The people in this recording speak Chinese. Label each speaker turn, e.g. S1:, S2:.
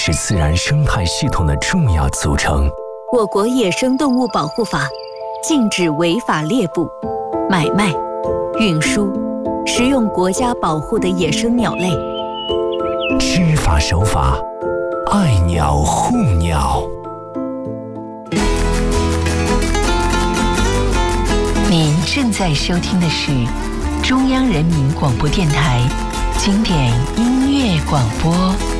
S1: 是自然生态系统的重要组成。
S2: 我国野生动物保护法禁止违法猎捕、买卖、运输、食用国家保护的野生鸟类。
S1: 知法守法，爱鸟护鸟。
S3: 您正在收听的是中央人民广播电台经典音乐广播。